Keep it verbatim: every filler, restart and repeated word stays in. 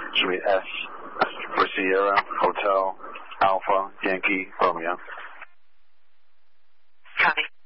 Should be S for Sierra, Hotel, Alpha, Yankee, Romeo. Copy.